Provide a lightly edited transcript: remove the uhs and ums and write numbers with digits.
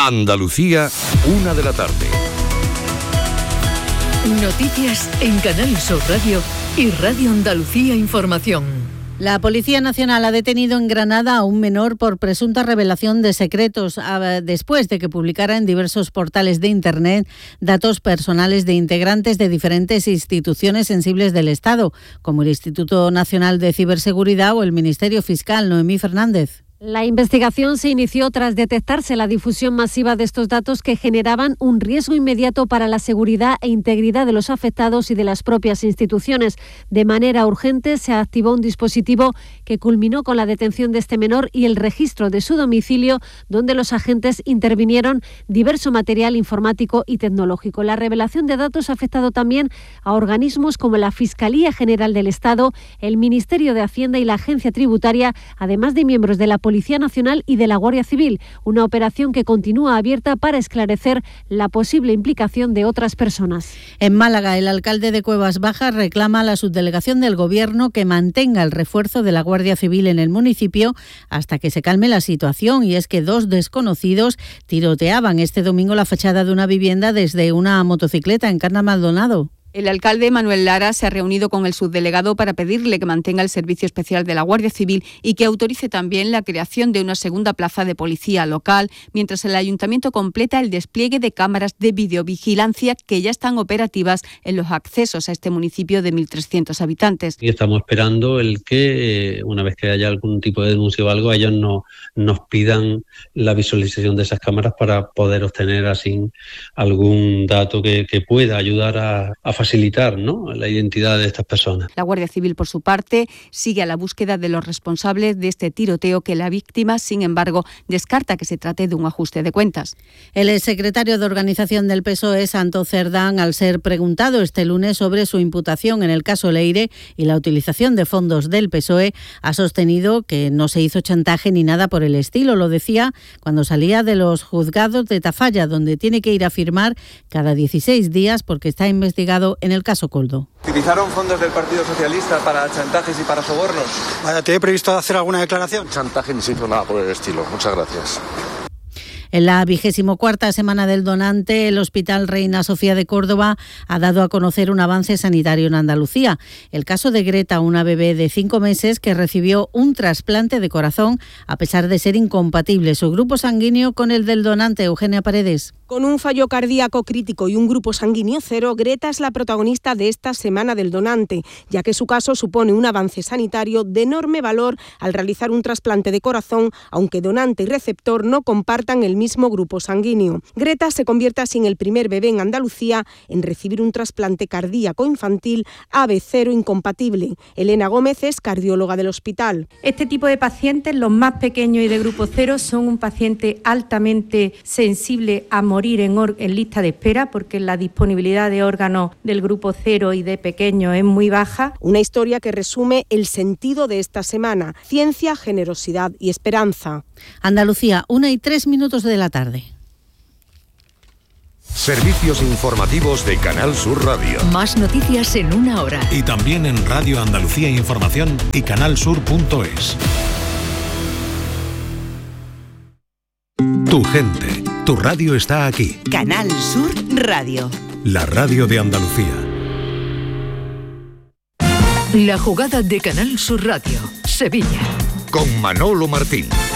Andalucía, 1 de la tarde. Noticias en Canal Sur Radio y Radio Andalucía Información. La Policía Nacional ha detenido en Granada a un menor por presunta revelación de secretos después de que publicara en diversos portales de Internet datos personales de integrantes de diferentes instituciones sensibles del Estado, como el Instituto Nacional de Ciberseguridad o el Ministerio Fiscal. Noemí Fernández. La investigación se inició tras detectarse la difusión masiva de estos datos que generaban un riesgo inmediato para la seguridad e integridad de los afectados y de las propias instituciones. De manera urgente se activó un dispositivo que culminó con la detención de este menor y el registro de su domicilio, donde los agentes intervinieron diverso material informático y tecnológico. La revelación de datos ha afectado también a organismos como la Fiscalía General del Estado, el Ministerio de Hacienda y la Agencia Tributaria, además de miembros de la Policía Nacional y de la Guardia Civil, una operación que continúa abierta para esclarecer la posible implicación de otras personas. En Málaga, el alcalde de Cuevas Bajas reclama a la subdelegación del Gobierno que mantenga el refuerzo de la Guardia Civil en el municipio hasta que se calme la situación, y es que 2 desconocidos tiroteaban este domingo la fachada de una vivienda desde una motocicleta en Carna Maldonado. El alcalde Manuel Lara se ha reunido con el subdelegado para pedirle que mantenga el servicio especial de la Guardia Civil y que autorice también la creación de una segunda plaza de policía local, mientras el ayuntamiento completa el despliegue de cámaras de videovigilancia que ya están operativas en los accesos a este municipio de 1.300 habitantes. Y estamos esperando el que, una vez que haya algún tipo de denuncia o algo, ellos nos pidan la visualización de esas cámaras para poder obtener así algún dato que pueda ayudar a facilitar, ¿no?, la identidad de estas personas. La Guardia Civil, por su parte, sigue a la búsqueda de los responsables de este tiroteo, que la víctima, sin embargo, descarta que se trate de un ajuste de cuentas. El exsecretario de Organización del PSOE, Santo Cerdán, al ser preguntado este lunes sobre su imputación en el caso Leire y la utilización de fondos del PSOE, ha sostenido que no se hizo chantaje ni nada por el estilo. Lo decía cuando salía de los juzgados de Tafalla, donde tiene que ir a firmar cada 16 días porque está investigado en el caso Coldo. ¿Utilizaron fondos del Partido Socialista para chantajes y para sobornos? ¿Te he previsto hacer alguna declaración? Chantaje ni se hizo nada por el estilo. Muchas gracias. En la 24ª semana del donante, el Hospital Reina Sofía de Córdoba ha dado a conocer un avance sanitario en Andalucía. El caso de Greta, una bebé de 5 meses que recibió un trasplante de corazón a pesar de ser incompatible su grupo sanguíneo con el del donante. Eugenia Paredes. Con un fallo cardíaco crítico y un grupo sanguíneo 0, Greta es la protagonista de esta semana del donante, ya que su caso supone un avance sanitario de enorme valor al realizar un trasplante de corazón, aunque donante y receptor no compartan el mismo grupo sanguíneo. Greta se convierte así en el primer bebé en Andalucía en recibir un trasplante cardíaco infantil AB0 incompatible. Elena Gómez es cardióloga del hospital. Este tipo de pacientes, los más pequeños y de grupo 0, son un paciente altamente sensible a morir en lista de espera, porque la disponibilidad de órganos del grupo 0 y de pequeños es muy baja. Una historia que resume el sentido de esta semana: ciencia, generosidad y esperanza. Andalucía, 1:03 de la tarde. Servicios informativos de Canal Sur Radio. Más noticias en 1 hora. Y también en Radio Andalucía Información y canalsur.es. Tu gente, tu radio está aquí. Canal Sur Radio. La radio de Andalucía. La jugada de Canal Sur Radio. Sevilla. Con Manolo Martín.